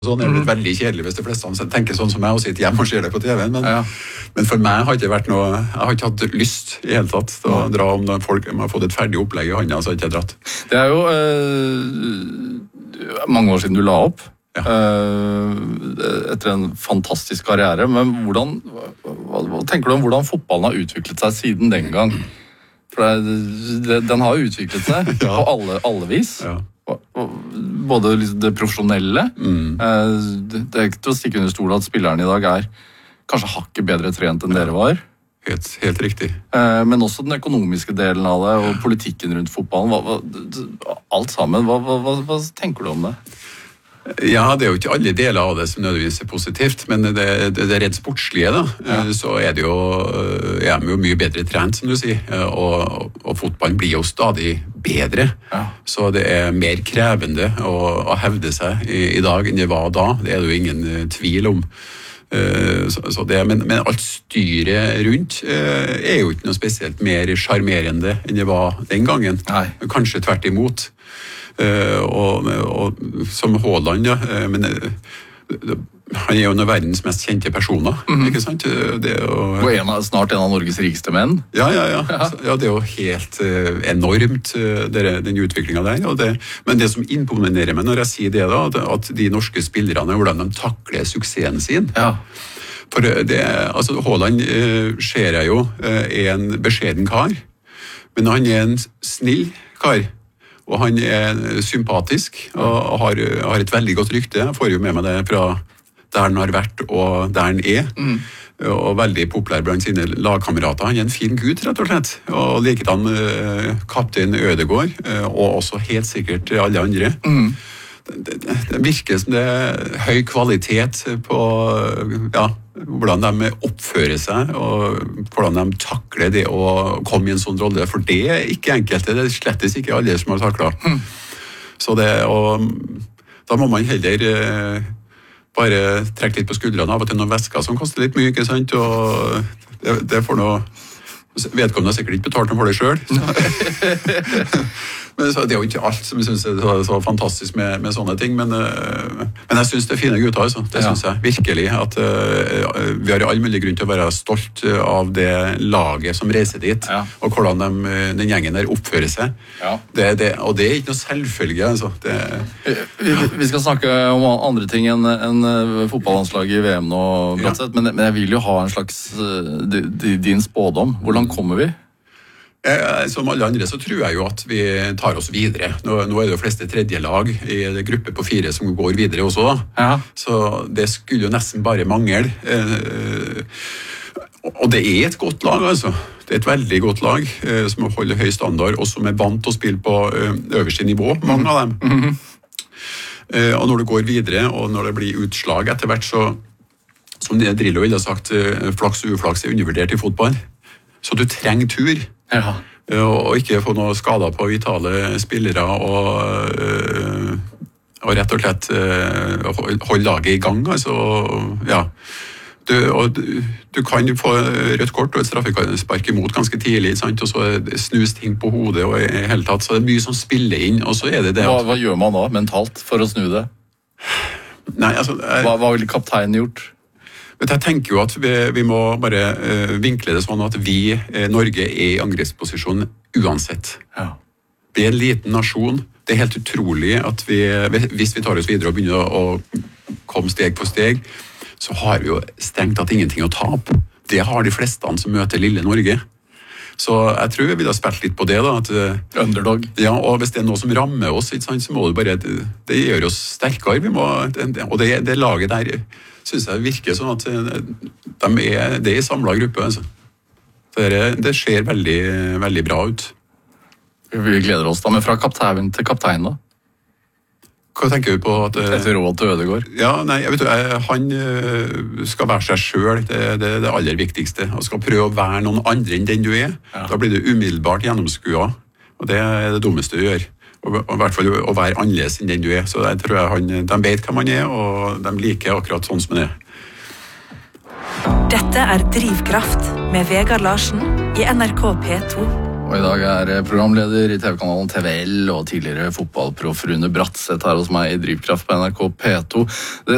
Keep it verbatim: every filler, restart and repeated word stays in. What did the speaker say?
Sånn er det veldig kjedelig hvis de fleste tenker sånn som meg og sitter hjemme og ser det på T V-en, men, ja. men for meg har det ikke vært noe, jeg har ikke hatt lyst i hele tatt til å dra om når folk har fått et ferdig opplegg i hånda, så har jeg ikke dratt. Det er jo eh, mange år siden du la opp, ja. eh, etter en fantastisk karriere, men hvordan, hva, hva tenker du om hvordan fotballen har utviklet seg siden den gang? For det, det, den har utviklet seg ja. på alle, alle vis. Ja. Både det profesjonelle mm. Det er ikke til å stikke under stol at spillerne i dag er kanskje hakket bedre trent enn dere var. Helt, helt riktig. Men også den økonomiske delen av det, og politikken rundt fotballen. Hva, hva, alt sammen. Hva, hva, hva tenker du om det? Ja, det er jo ikke alle deler av det som nødvendigvis er positivt, men det, det, det redd sportslige da, ja. så er det jo, jeg er jo mye bedre trent, som du sier, og, og fotballen blir jo stadig bedre, ja. så det er mer krevende å, å hevde seg i, i dag enn det var da, det er det jo ingen tvil om. Så, så det, men, men alt styret rundt er jo ikke noe spesielt mer charmerende enn det var den gangen, Nei. kanskje tvert imot. Uh, og, og som Haaland, ja, uh, men uh, han er jo en av verdens mest kjente personer, mm-hmm. ikke sant? Det er jo, og en av, snart en av Norges rikeste menn. Ja, ja, ja. ja. Så, ja det er jo helt uh, enormt, uh, det, den utviklingen der. Og det, men det som imponerer meg når jeg sier det, da, at de norske spillerne, hvordan de takler suksessen sin. Ja. For det, altså, Haaland uh, ser jeg jo uh, er en beskjeden kar, men han er en snill kar. Og han er sympatisk og har, har et veldig godt rykte. Jeg får jo med meg det fra der han har vært og der han er. Mm. Og veldig populær blant sine lagkamerater. Han er en fin gutt, rett og slett. Og likedan kaptein Ødegaard, og også helt sikkert alle andre. Mm. Det, det, det virker som det er høy kvalitet på ja, hvordan de oppfører seg, og hvordan de takler det å komme i en sånn rolle, for det er ikke enkelt, det er slettes ikke alle som har taklet. Mm. Så det, og da må man heller eh, bare trekke litt på skuldrene av og til noen væsker som koster litt mye, ikke sant, og det, det får noe, vedkommende har sikkert ikke betalt noe for det selv. Men det er jo ikke alt som jeg synes er så, så fantastisk med, med sånne ting, men, uh, men jeg synes det er fine gutter, altså. Det synes ja. jeg virkelig, at uh, vi har all mulig grunn til å være stolt av det laget som reiser dit, ja. og hvordan de, den gjengen der oppfører seg. Ja. Det, det, og det er ikke noe selvfølge, altså. Det, vi, vi skal snakke om andre ting enn, enn fotballandslaget i V M nå, Bratseth, ja. men, men jeg vil jo ha en slags uh, din spådom. Hvordan kommer vi? Eh, som alle andre så tror jeg jo at vi tar oss videre. Nå, nå er det jo fleste tredje lag i det gruppe på fire som går videre også da. Ja. Så det skulle jo nesten bare mangle. Eh, og det er et godt lag, altså. Det er et veldig godt lag eh, som holder høy standard, og som er vant til å spille på eh, øverste nivå, mange av dem. Mm-hmm. eh, og når du går videre, og når det blir utslag etter hvert, så som Drillo ville ha sagt, eh, flaks og uflaks er undervurdert i fotball. Så du trenger tur. Ja. Og ikke få noen skader på vitale spillere, og, og rett og slett holde laget i gang. Altså, ja. du, og du, du kan få rødt kort og et straffespark imot ganske tidlig, sant? Og så snus ting på hodet, og i hele tatt, så det er mye som spiller inn. Og så er det det hva, hva gjør man da mentalt for å snu det? Nei, altså, jeg, hva, hva ville kapteinen gjort? Jeg tenker jo at vi, vi må bare uh, vinkle det sånn at vi, eh, Norge, er i angrepsposisjon uansett. Ja. Vi er en liten nasjon. Det er helt utrolig at vi, hvis vi tar oss videre og begynner å, å komme steg på steg, så har vi jo strengt tatt ingenting å tape. Det har de fleste som møter lille Norge. Så jeg tror vi vil ha spilt litt på det da. At, Underdog. Ja, og hvis det er noe som rammer oss, ikke sant, så må det bare, det, det gjør oss sterkere. Vi må, det, og det, det laget der synes jeg virker sånn at de er, det er i samlet gruppe. Altså. Det, det ser veldig, veldig bra ut. Vi gleder oss da, men fra kaptein til kaptein da? Hva tenker du på? At, Etter råd til Ødegaard? Ja, nei, jeg vet, han skal være seg selv, det er det, det aller viktigste. Han skal prøve å være noen andre enn den du er. Ja. Da blir du umiddelbart gjennomskua, og det er det dummeste du gjør. Og i hvert fall å være annerledes enn den du er. Så jeg tror jeg han, de vet hvem han er, og de liker akkurat sånn som han er. Dette er Drivkraft med Vegard Larsen i N R K P to. Og i dag er programleder i T V-kanalen T V L og tidligere fotballproff Rune Bratseth her hos meg i Drivkraft på N R K P to. Det